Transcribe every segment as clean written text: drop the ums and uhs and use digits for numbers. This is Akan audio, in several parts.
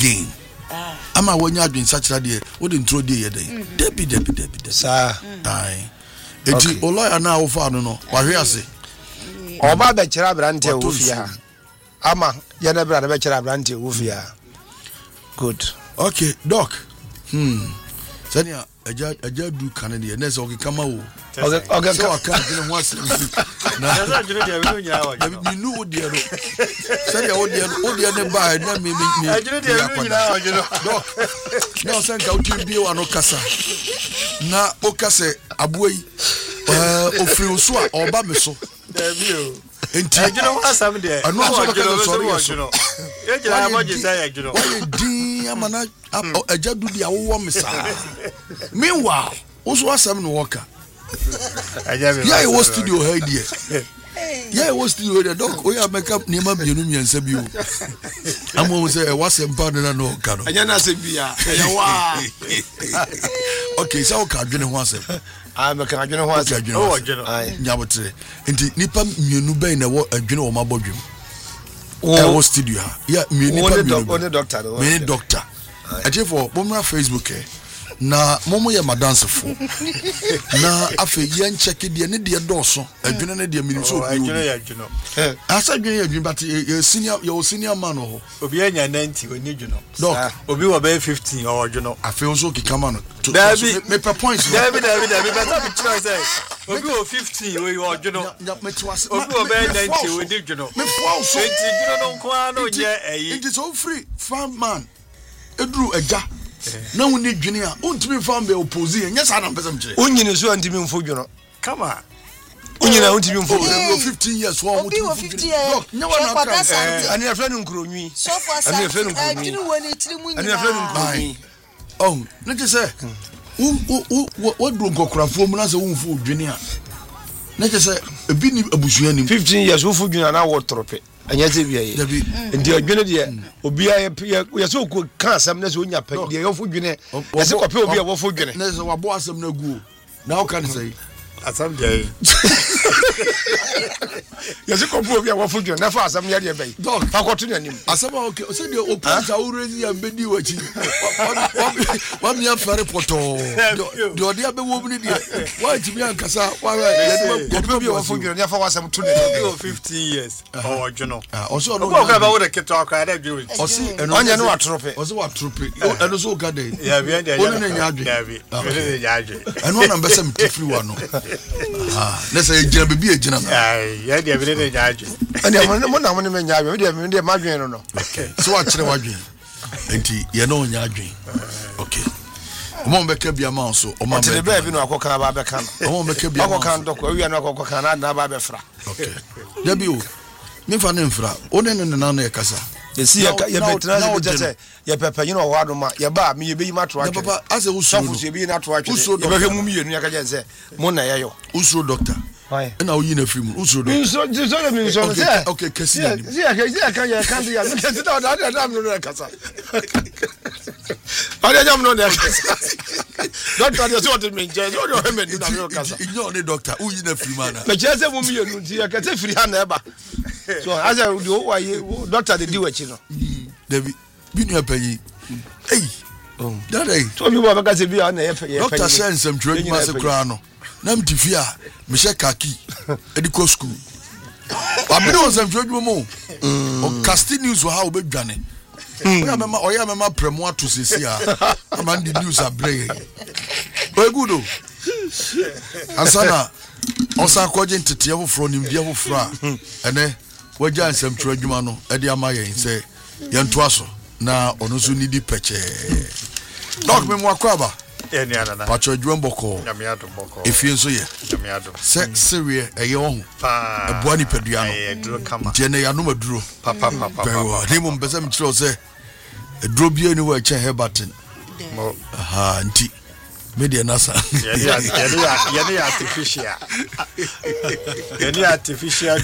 again. Ama when you are doing such a day, what intro day Debbie. Sir. Aye. Eti Oloya na ofa no no. Wa hwe ase. Oba be kira brante wofia. Ama ye na bra be kira brante wofia. Good. Okay, doc. Sanya aja du kanene na se okikama wo. Okay, so aka gine ho asem. Na Asa gine dia we no nyina wa. Mi nu wo dia no. Sanya wo dia ne ba na mi. Agine dia we no nyina wa gine. Doc. Na sanka o ti bi wa no kasa. Na o kase aboyi ofiri so a oba me so. Enti agine ho asam de. Anu aso ka so so. E jira ma je say agine. Why din amana aja du dia wo me sa. Meanwhile, also asam no worker. Yeah, it was studio here there. Yeah, it was studio there. Doc, we make up Nima Bienu Miansa Biu. I'm going to say, what's a partner no cano? Ayana se bia. Okay, so can you once? I'm a can you once. Oh, Yabotre. Inti Nipa Mienu Bay na wo adwene o mabodwum. Oh, studio. Yeah, only doctor. Many doctor. I tell for Bomra Facebook na momo ye madansefo na afi yen check de ne de doso adwene ne de miniso adwene ya adwene asa adwene ya adwene but senior man ho obi anya 90 oni dwene doc obi wo be 15 or adwene afi so kikama no me per points David better be try say obi wo 15 we adwene obi wo be 90 we dwene me fo so 20 dwene no nko ano je eyi it is all free farm man edru eja na woni dwene a ontimi fam be opposite nya sa na mpesam kire onyine so antimi mfo dwono kama onyina ontimi mfo 15 years wo obi 50 years nya wana ka ani afra no nkronwi so for sa adwene woni tiri mu ani afra no nkronwi oh na je say wo do nkokrafo mu na se wo mfo dwene a na je say ebi ni abusua ni 15 years wo fo dwene na wo trope anya se bia ye ndi adwene de obi a ye so ko ka asam na se onya pa de ye fo dwene ye se kope obi a wo fo dwene na se wabo asam na guo na o kan say asam de ye se kope obi a wo fo dwene na fa asam ya de bai fa koto na nim asam okay o se de o panta urezi ya mbedi wachi wa mi afare poto de odi abe wo ni de wa ti mi ankasa wa ye de obi a wo fo dwene ya fa wasam to na 15 years or adwene o so no ko ka ba wo de keto akwa de dwene o si onye no watrope o so watrope eno so ka de ya bi ande ya na nya adwe ya bi nya adwe eno na mbese mtifiri wa no na say ejina bebi ejina na ya de bi de nya adwe ene mo na mo ne nya adwe de ma adwe no okay so wa kire wa adwe enti ye no nya adwe okay omo mbeka bia ma so o ma be be bi no akokan ba be kan omo mbeka bia akokan doko wi na akokan na ba be fra okay debi o mi fa ne mfra o ne na na kasa yesi ya betra se bejese ya papa nyina o wado ma ya ba me ye be yima to atwe papa ase usuro so be na to atwe ya be hwemu mienu ya kaje se mo na ye yo usuro doctor na o yi na free mu usuro doctor so me so se okay kasi na ni ya kan ya kan ya me se da me no kasa ale jam no de kasa doctor de so de me je so de me ni na me kasa inyo ne doctor o yi na free man me je se mo mienu ti ya kase free ha na eba so as I do why doctor dey do achi no David bi nu apanyi ei dadai so bi bo ka se bi na ye doctor sense am trade ma se kra no na mtifi a me she kaki edico school abiri on sem trade mo o casting news how be dwane oya mema premo ato sesi a am the news abre we good o asana osa kwaje ntete foforo nimdia foforo a ene waja nsem tro adwuma no e de ama yen se yento aso na ono so nidi peche dog me mo akwaba eni anana pacho adwuma boko nyamiado boko efie nso ye nyamiado se serie eye wo pa ebua ni pedua no duro kama je ya no maduro papa ni mo mbesa mtiro se eduro bia ni wa che Heberton mo aha nti media nasa yani artificial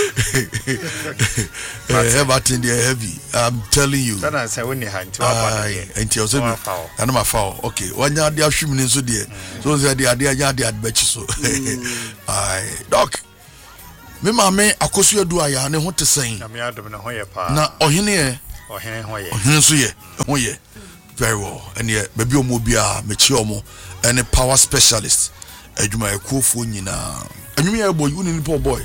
Heberton they heavy I'm telling you sana say woni hanti wa ba enti o se ana ma foul okay wanya de ahwim ni so de so say de anya de adbechi so ai doc me mama akosu adu aya ne ho te sen na me adom ne ho ye pa na ohene Ohene hoye. Ohene so ye. Hoye. Very well. And yeah, baby omo bia mechi omo any power specialist. Adwuma ekofo nyina. Anwumi ya boy, uni nipo boy.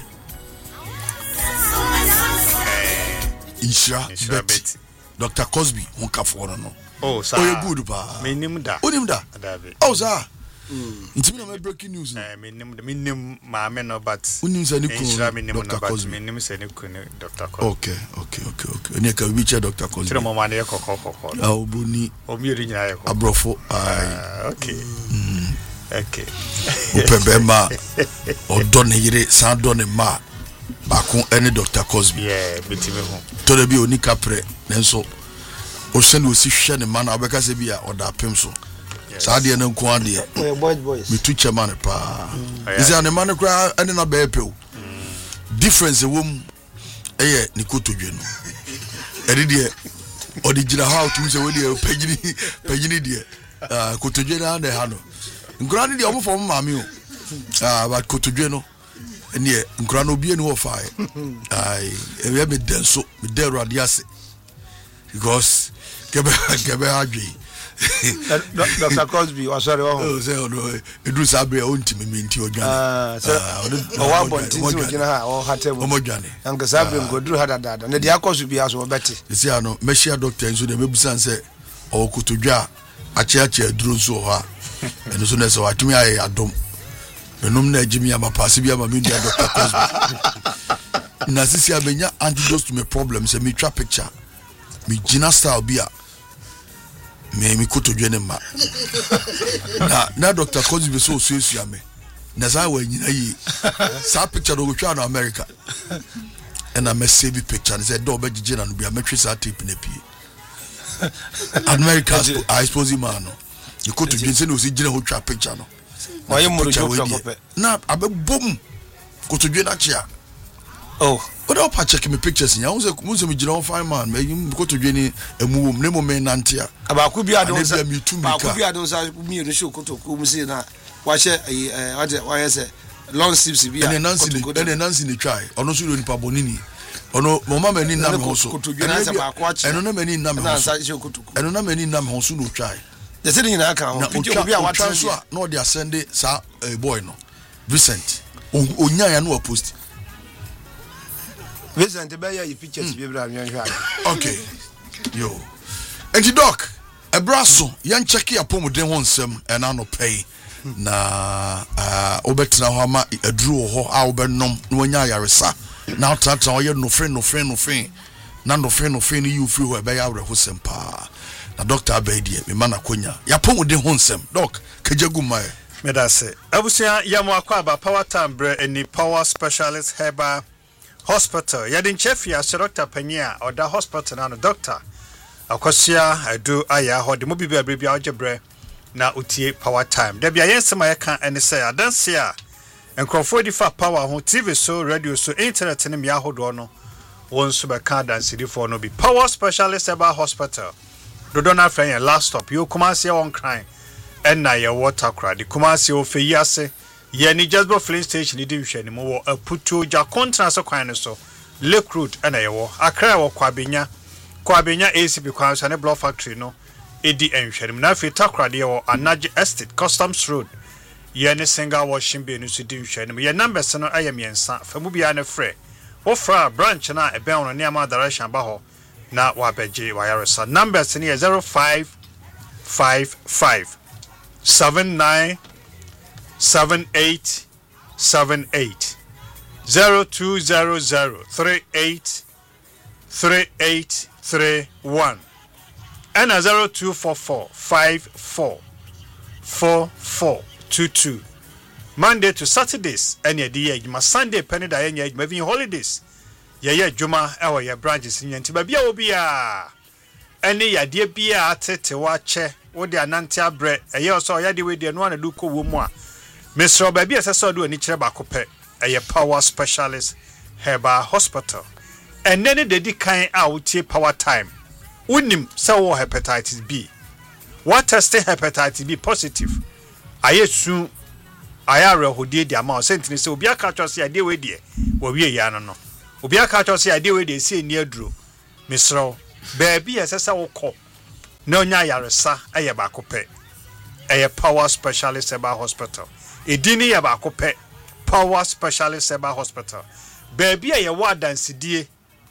Ishra Betty. Dr. Cosby wonka for no. Oh, sir. Oh, you good pa. Minim da. Onim da. Oh, sir. Intimi na breaking news. Minim maame no but. Unim se ni ku Dr. Cosby. Minim se ni ku Dr. Cosby. Okay. Eni ka bi che Dr. Cosby. Tire mo ma na ye kokoko. Ah, obuni. Omieri nyina ye kokoko. Abrofo. Okay. Okay. Upebema. Odo ne yire, san do ne ma. Bakon ene Dr. Cosby. Yeah, bitimi ho. To de bi oni kapre, nenso. O send o si hwe ne ma na obeka se bi a oda pem so. Sadia na nko ade. Boys. Me tu chairman pa. Isi ane man kra ane na be pew. Difference wom eye ni kotodwe no. Ede de odi gira how to say we de pagini de. Kotodwe na ande ha no. Nkura ne de omo fo maame o. But kotodwe no. Ene nkura no bie ni wo fa. Ai, e be denso, me de rade ase. Because kebe adwe. Dr. Cosby, was sorry. Oh, say no. Edu sabre o ntimi minti odwane. O wa bonti so gina ha o hatemu. Omodwane. Anka sabre ngoduru hadadada. Ne dia kosu bia so obeti. Isi ano mehia doctor nso de mebusan se o kotodwa ache aduro nso ho a. Eno so na se watumi aye adom. Enum na agimi amapase bia ma me dia Dr. Cosby. Na sisi abenya antidote to my problem se me twa picture. Me gina style bia me kotodwe ne ma na Dr. Cosby so suya me na za wa nyina yi sa picture do go twa na America and I mess save picture and said do be gije na no bia metwe sa tape na pie America I suppose man no you kotodwe se no si gina ho twa picture no wa ye muru jo kope na abebom kotodwe na chia oh what up check me pictures nya unse me gina on fine man me kotodwe ni emuwom ne mo me nantia abaku bi adon sa abaku bi adon sa mi no show kotoku mu se na wa she wa say long sleeves bi ene Nancy ne try ono so nipa bonini ono mama mani na me ho so eno na mani na me ho so eno na mani na me ho so no try the thing na aka ho picture bi a wa try so no dey send sa boy no Vincent onya ya no post Vincent be ya pictures bi bra nwan hwa okay yo enti doc ebraso yan check ya pomuden ho nsem ena no pay na obetra ho ma aduru ho a obenom na wanya yaresa na tata oye no friend na no friend you free ho be ya wre ho sempa na doctor abedie me mana konya ya pomuden ho nsem doc kajagu mai medase abusia yamo akwa aba power time bre any power specialist heba hospital yadin chefia Dr. Pania or the hospital na doctor akosia adu aya hode mo bibia brebia ogebre na utie power time da bia yensema yeka ene say adanse a enkrofo di fa power ho TV so radio so internet ne mia hodo no won so be ka danse di for no be power specialist eba hospital dodo na friend last stop you come see on crying and na your water cry the come see o fe yase ye ni Jasper Flint station ni di hwe ni mo wo aputo ja contract so kwan so Lake Road na ye wo akra wo kwabenya ACP kwan so ne block factory no edi enhwerim na fe takra de wo Anage Estate Customs Road ye ne single washing bay no so di hwerim ye numbers no ayem yensa famu bia ne frɛ wo fra branch na ebe on ne ama direction ba ho na wa beje wa yaresa numbers ne 0555 79 7878 0200 3831 and 0244 544422 Monday to Saturdays and your day Sunday penny da yen maybe holidays ye juma ewa ye branches nti ba bia obi a ene ya de bia atete wa che wo de anante abre eye so ya de we de no anadu ko wo mu a Mr. Baby asese do ani kire ba kopɛ eye power specialist Heba Hospital and then the kan a wotie power time unim se wo hepatitis B what test hepatitis B positive ayesu ayare hodie dia ma sentini se obi aka twose ade we die wo wie ya no obi aka twose ade we die se ni aduro Mr. Baby esesa wokɔ na onya yaresa eye ba kopɛ eye Power Specialist Herbal Hospital edini ye ba kopɛ Power Specialist Herbal Hospital baby ye wa dansidie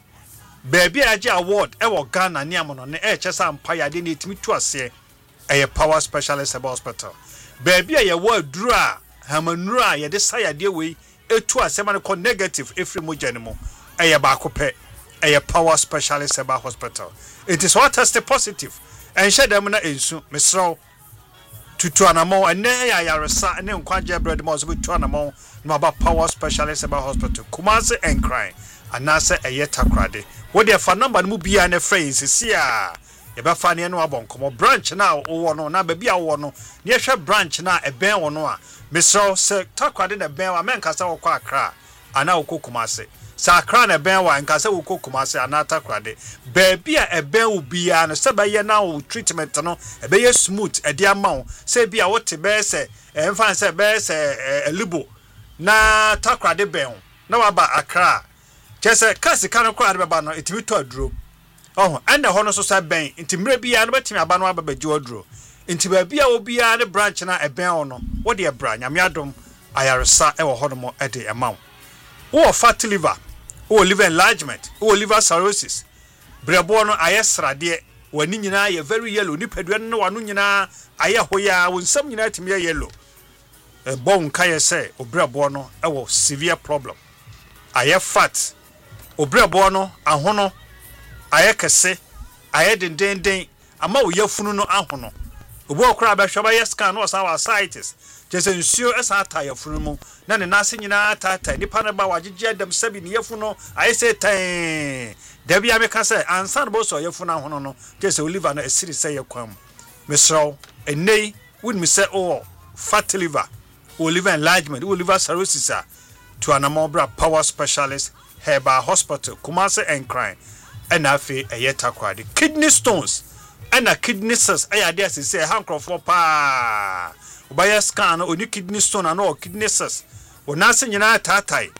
baby age award e wo Ghana ne amono ne e kyesa ampa yade ne etimi tu ase eye Power Specialist Herbal Hospital baby ye wa aduru a hamanuru a ye de sayade we etu asema ne ko negative efri mogya ne mu eye ba kopɛ eye Power Specialist Herbal Hospital it is what test positive and share them na ensu mesro tutu anamo ene ya yaresa ene nkwaje bread mo so tutu anamo no about Power Specialist Herbal Hospital Kumasi and Crying anase eye takrade wo de fa number mu bia na friends si a ye be fa ne no abonkomo branch na wo no na ba bia wo no ne hwe branch na eben wo no a mesro se takrade na ben wa men kasa wo kwa Accra ana wo Kumasi Sakra na ben wa nkase wo Kumasi anata krade baby a eben wo bia no se ba ye na wo treatment no ebe ye smooth e dia ma wo se bia wo te be se emfa se be se elibo na takrade ben na wa ba Accra chese kasi kan krade be ba no etimi to aduro enda ho no so sa ben ntimre bia no betimi aba no aba baji aduro nti ba bia wo bia ne branch na eben no wo de bra nyame adom ayaresa e wo ho no mo e de ema wo fat liver wo liver enlargement wo liver cirrhosis brebo no ayesrade wani nyina ye very yellow ni padua no wano nyina aye hoya wo nsam nyina timi yellow bon kaye say obrebo no e wo severe problem aye fat obrebo no ahono aye kese aye dendenden ama wo yafunu no ahono obo okra ba hwaba yescan no sa wa ascites jese nsuo esa ata yafunu mu na ne nase nyina ata nipa na ba wagege adam sabi ne yafuno aye say tan da bia me ka say ansan bo so yafunu ahono no jese oliver no esiri say yakwam mesro enei would me say oh fat liver liver enlargement liver cirrhosis to an amobra Power Specialist Herbal Hospital Kumasi and Crying and afi ayeta kwade kidney stones and a kidney cells ayade say hankro pa obaya scan oni kidney stone and all kidney cells onase nyina tatai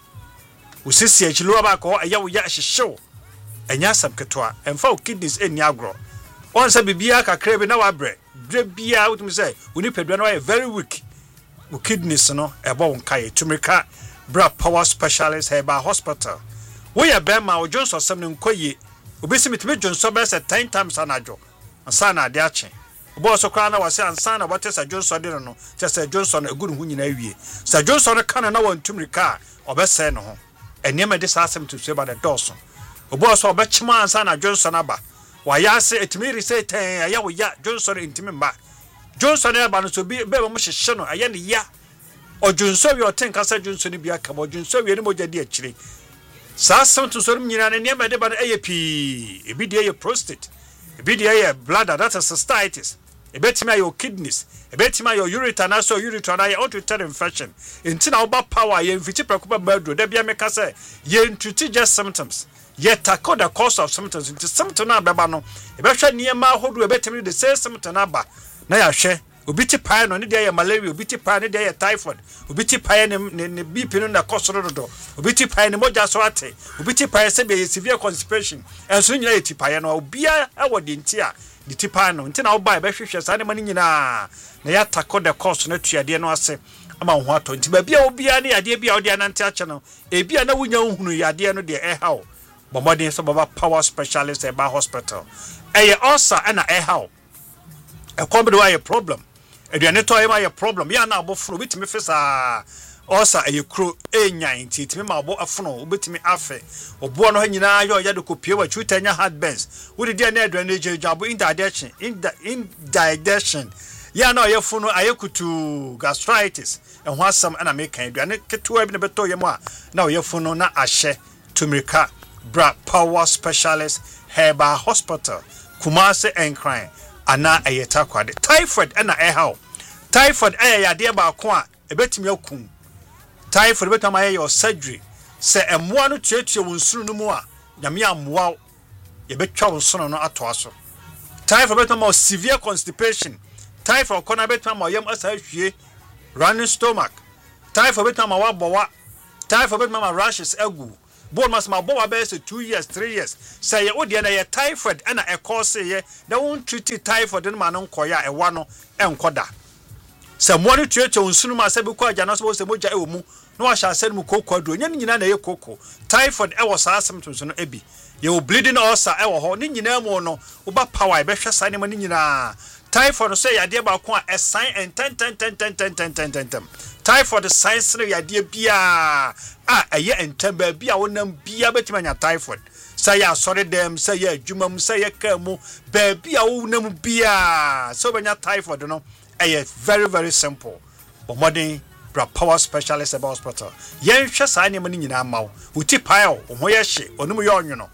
usisi achilo ba ko ayawo ya hyehyew enya sabketoa emfa kidneys eni agro on say bibia kakra bi na wabre bia wotum say oni pedua na very weak kidneys no ebo wonkaye tumika bra Power Specialist Herbal Hospital we ya bema o Johnson sem ne nkoye obesi mitime Johnson be say 10 times anajo ansa na ade ache obo so kwa na wase ansa na bote sa Johnson de no te sa Johnson aguru hu nyina awie sa Johnson kana na wantumrika obese ne ho enema de sa asem to seba de dawson obo so obechima ansa na Johnson aba wa ya se etimiri say 10 aya wo ya Johnson intimi mba Johnson eba no so be mo hyehye no aye ne ya Ojunso wi oten kasa Johnson ni bia kam Ojunso wi ni moja di akire sa santu so nyina ne niam de ba no pi ebi de prostate ebi de bladder that is cystitis ebetimi ayo kidneys ebetimi ayo ureter na so ureter na ureter infection entina oba power ye mfiti prakoba badro da bia meka say ye ntruti just symptoms ye tackle the cause of symptoms into symptom na beba no ebehwa niam ahodo ebetimi the same symptom na ba na ya hwe obiti pie no ne de malaria obiti pie ne de typhoid obiti pie ne BP no na kosoro do obiti pie ne moja so ate obiti pie se be severe constipation enso nyina yeti pie no obia awode ntia di tipa no ntina wo ba be hwehwe sa ne mani nyina na ya tackle the cause na tuade no ase ama ho ato nti ba bia obia ne yade bia ode anante ache no ebia na wunya nhunu yade no de ehaw bomodin so baba Power Specialist Herbal Hospital eye osa na ehaw ekombe wa ye problem eduane to ayema ye problem ya na abofro bitimi fesa osa ayekro enyan titimi ma abo afono bitimi afe obo no hanyina ayo ya de kopie wa chutanya hard burns wudi dia na eduane jabo indigestion ya na ayefono ayekutu gastritis ehho asam na me kan eduane ketewa bi na beto ye mo a na ayefono na ahye tumika bra Power Specialist Herbal Hospital Kumasi and Crying ana ayeta kwade typhoid na ehaw typhoid yade ba ko a ebetimi akum typhoid betama your surgery se emmoa no tuetue wonsuru no mu a nyame ammoa ye betwa wonsuru no ato aso typhoid betama severe constipation typhoid kona betama yam asa hwie running stomach typhoid betama wabowa typhoid betama rashes agu bone mas ma bo wa be say 2 years 3 years say ye odi na ye typhoid na e cause ye na won treat typhoid no ma no nkoya e wa no enkoda say mo ni tueche onsunu ma say be ko agya no so say moja e wo mu no wa sha say mu kokko adu nya nyina na ye kokko typhoid e wo sa symptoms no ebi ye wo bleeding ulcer e wo ho ni nyina mu no wo ba power e be hwe sa ne ma ni nyina typhoid say yade ba ko a sign and 10 typhoid science no yade bia eye entamba bia wonam bia betima nya typhoid say ya sore dem say ya adwumam say ya kamu ba bia wonam bia so benya typhoid no eye very very simple but modern bra power specialist about hospital yen hwe sa ne ma ni nyina mawo uti pile ho ye hye onum ye onwono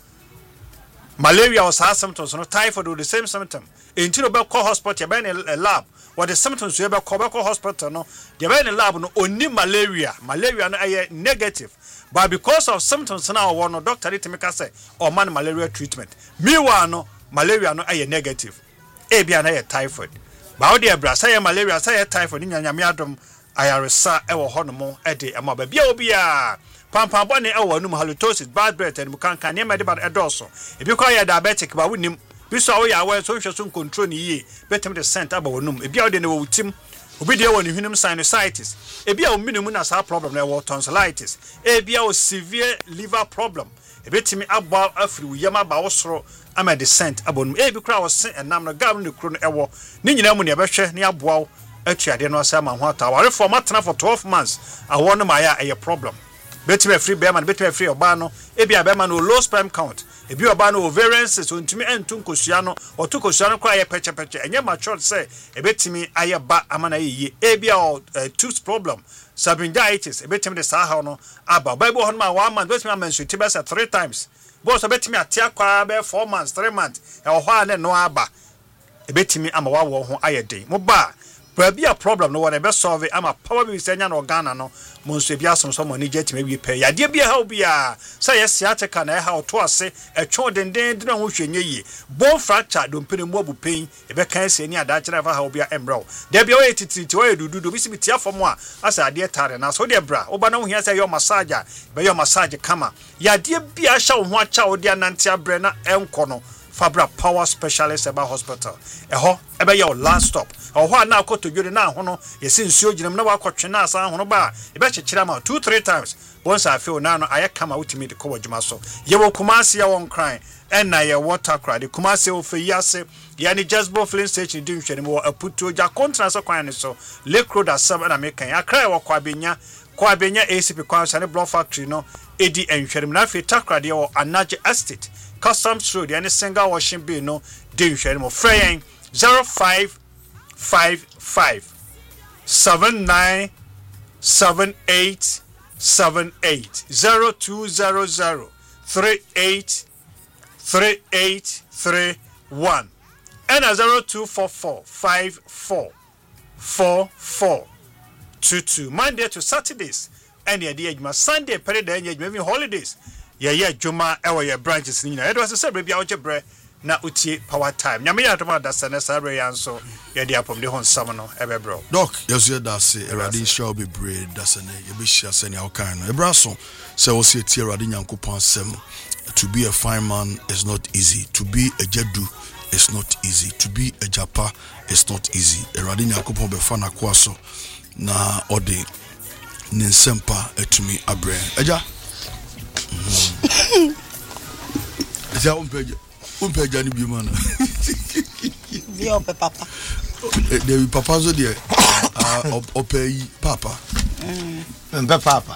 malaria was symptoms no typhoid with the same symptom into the hospital be in a lab what the symptoms we be hospital no the be in lab no only malaria no aye negative but because of symptoms now one no doctor it make say or man malaria treatment meanwhile no malaria no aye negative e bia na aye typhoid ba o de bra say malaria say typhoid nyanya me adom ayaresa e wo ho no mo e de ma ba bia obi a pampa bone e wo anum halitosis bad breath and mukanka ne mede ba edoso e bi kwa ya diabetic ba wonim bi so wo ya we so hwe so control ni yi betem de center ba wonum e bi a de ne wo wutim obi de wo ne hwenum sinusitis e bi a wo minimum na sa problem na wo tonsillitis e bi a wo severe liver problem e betimi aba afri wo yama ba wo soro ama de cent abonum e bi kra wo se enam no gam ne kro no e wo ni nyina mu ne behwe ne aboa wo atuade no asa ma ho ataware for matena for 12 months awon no ma ya e problem betime free beman betime free oba no ebi abema no low sperm count ebi oba no ovarian cyst ontumi entun kosua no otokosua no kwa ye peche enye mature say ebetimi aye ba amana ye ebi a tooth problem sabinditis ebetimi de saha no aba bible ho ma 1 month betimi amansuti be 3 times boss ebetimi atia kwa be 4 months 3 months e ho ane no aba ebetimi ama wawo ho aye den mo ba be a problem no one be solve ama power be senya no Ghana no monso bia so so money jet me bi pay yade bia ha bia say yes ateka na ha to ase etwo denden na ho hwenye yi bone fracture do mpene mu abu pain e be kan se ni ada kire fa ha bia embraw de bia we tititi we dudu bi si bitia fom a asa ade tare na so de bra oba na ho hia say yo massage be yo massage kama yade bia hya wo ho acha wo de anante abre na enko no Fabra Power Specialist about hospital. Eho ebe your last stop. Oho na akoto dwode na ho no yesi nsuo ginam na wakotwe na asa ho no ba ebe kyekira ma 2-3 times. Once I feel na no aye kama utimi de ko wadwuma so. Ye wo Kumasi ya won cry na ye water cry. De Kumasi o fe yase yani Jasbo filling station di nhwene mo aputo ja contract so kwan ne so. Lake Road asab na mekan. Akra wo kwa benya ACP kwan sane block factory no edi nhwene na fe takra de wo Anaje Estate. Customs Road and single washing bill no din hwere mo frey 0555 797878 0200 383831 and 0244 544422 Monday to Saturdays and the day Sunday period and maybe holidays. Yeah, Juma, our branches in it was a celebrity algebra, na uti power time. Yamia to that Sanesare and so, yeah, the upon the hon summoner, ever bro. Doc, yes, that's a radi shall be bread, that's a bisha send our kind. A brasso, so we'll see Tia Radin coupon sem. To be a fine man is not easy. To be a Jedu is not easy. To be a Japa is not easy. A Radin coupon befana quaso na ode Ninsempa etumi abre. Eja. Esa umpeja ni bi mana. Via papa. De papa zo de opei papa. Mpe papa.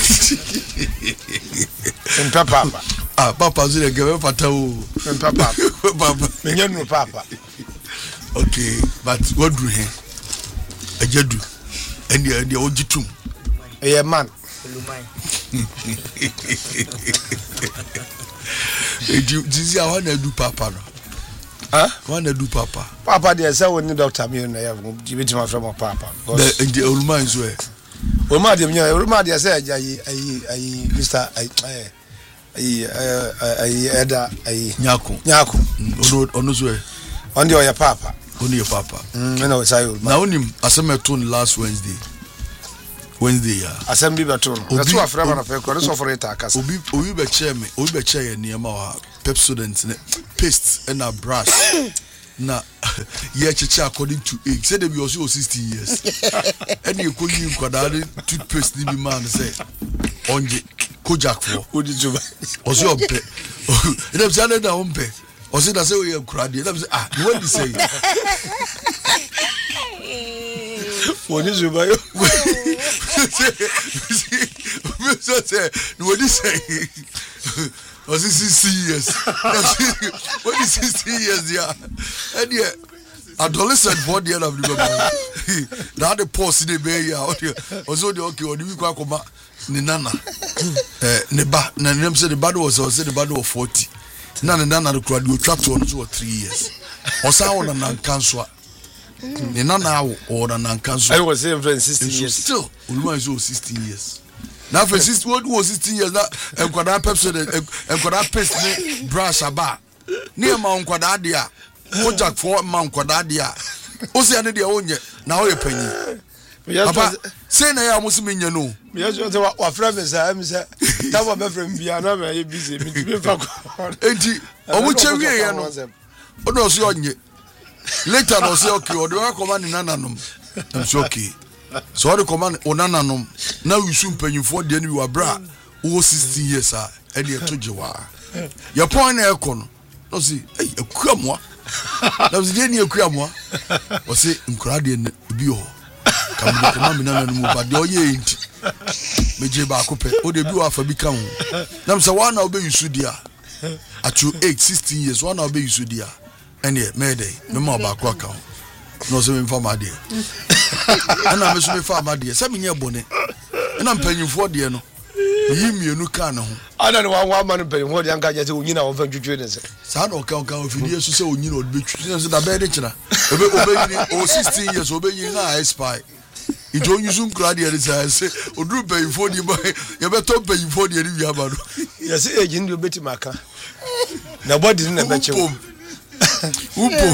Mpe papa. Ah papa zo de gebe pata o. Mpe papa. Papa. Menye no papa. Okay, but what do he? Ejedu. Eni ojitum. Eye man. Dizzy, I want to do papa. Huh? Want to do papa. Papa, there's a one doctor. Me and I have give it to my friend papa. The old man's way. Oh, madam, I said, Mr. Eda, Nyako. On his way. On your papa. Only your papa. I know it's I. Now, him, as I met last Wednesday. Wednesday ya. Assembly beton. That's what Afra na fe ko so for it akasa. Obi be chair me, obi be chair ye niam wa Pepsodent paste and a brush. Na ye cheche according to age. Say they be also 60 years. And you ko yin kwada toothpaste ni bi man say onje Kojak for. Odi juba. Oso ompe. Dem say na ompe. Oso da say we krade. Dem say what you say? Odi juba yo. So say what you say? Was it 60 years? What is 60 years yeah? And yeah, adolescent body of the government. Now the post in the bay also the okay or the week akoma ni nana neba na nem say the bad was say the bad was 40. Nana the crowd you trapped on 2 or 3 years. Osa on an cancer. Ni nana or an cancer. I was saying for 16 years. Still, Uluma is 16 years. Now for 16 was 16 years that and kwada Pepsodent and kwada paste brush aba. Near Mount Kwada dia. Kojak for Mount Kwada dia. Ose ane dia onye na o ye panyi. Papa say na ya musu menya no. Me just wa friend me say that wa be friend bia na me busy me fa ko. Enti omu chewie ye no. Ono so onye. Later no say okay o de wa command nananom. I'm so okay. So all the command onananom now you soon pay you for the end you are bra over 16 years and you told you your point na ekon no see hey akuamwa na was dey akuamwa o say nkura de bi ho kam na mu ba de oye enti meje ba ko pe o de bi wa fa bi ka ho na say one now be you so dia at you 16 years one now be you so dia and yeah me dey me ma ba ko aka no so me informa dey ana me so me fa ma dey say me nye bone na mpanyimfo dey no yi mienu ka na ho ana no wa ma no mpanyimfo dey anka je say onyina wo fa twetwe ne se sa na o ka ofidi so say onyina o be twetwe se da be dey kina obe yi o 16 years obe yi na spy it only zoom crowd here say odru mpanyimfo dey boy ye be to mpanyimfo dey ri wi aba no ye say age ndi obeti maka na body na be chewo upo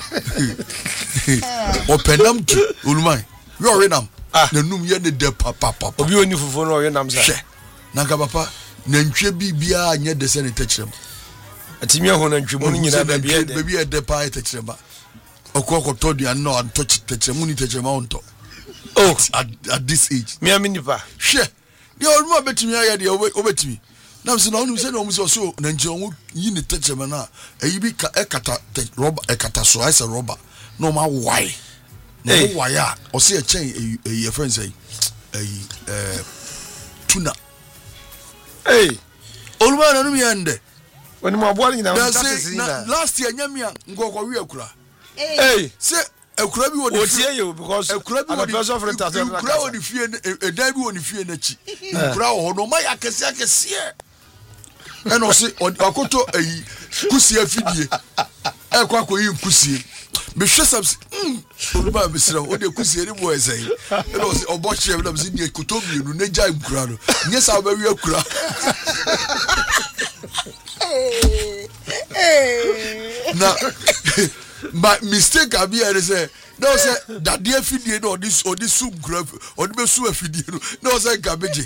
openam tu ulumai we are renam na num ye ne de papa obi oni fufo no ye nam sa na ga papa na ntwe bibia anye de se ne techrem atimi ho na ntwe mu nyina da bia de bibia de pa techrem ba okokoto dia no anto techrem ni techrem onto at this age me aminipa hwe dia oluma betimi aye dia obetimi na mse na onu se na omuso so na nje onwu yi ne techrem na eyi bi ka ekata rubber ekata so I say rubber no ma why no why ya o se e chen e friend say tuna oluma na no mi ende woni mo abo ni na last year nyamia ngokọ wi akura se akura bi wo de tie you because akura bi wo de akura wo de fie edan bi wo ni fie na chi akura wo no ma ya kese and o se akoto kusie afidie ekwa koyi kusie be hwesam oluba be sira o de kusie ni boy say and o se obo chef na be se die koto mienu na jai nkura no nye sa ba wi akura na but mistake abi here say no say that dey afidie no this soup grab or be soup afidie no say cabbage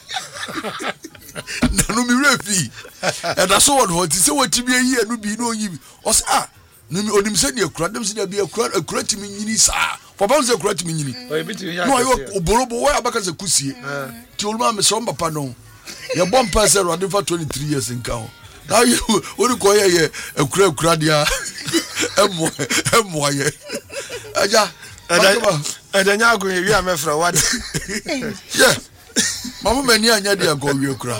na no mi refi and that's what hot say what bi yi anu bi no yi o say no mi onim say ne akura dem say na bi akura timi nyini sa for ba say akura timi nyini no ayo oborobo wa abaka say kusie ti oluma me so papa no ye bom pa say ro for 23 years nka ho now you ori ko ye akura dia emo ye aja edanya go wi amefra what yeah mama mani anya dia go wi akura.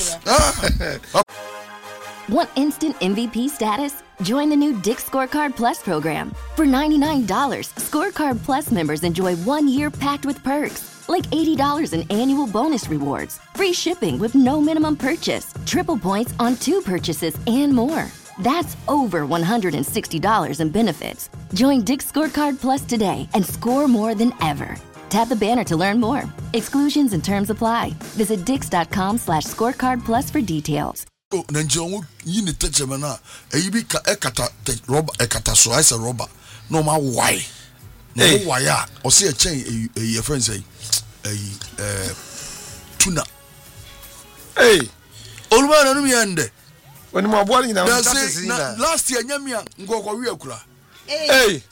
Want instant MVP status? Join the new Dick's Scorecard Plus program. For $99, Scorecard Plus members enjoy 1 year packed with perks, like $80 in annual bonus rewards, free shipping with no minimum purchase, triple points on 2 purchases, and more. That's over $160 in benefits. Join Dick's Scorecard Plus today and score more than ever. Tap the banner to learn more. Exclusions and terms apply. Visit dix.com/scorecard plus for details. Na njongu yi ne techema na eyi bi ka ekata rubber ekata so I say rubber no ma why no why ya o se e chen e friend say tuna. Hey. Oluma na no mi ende. When mo aboa nyina on last year nyamia ngokọ wi akura. Hey.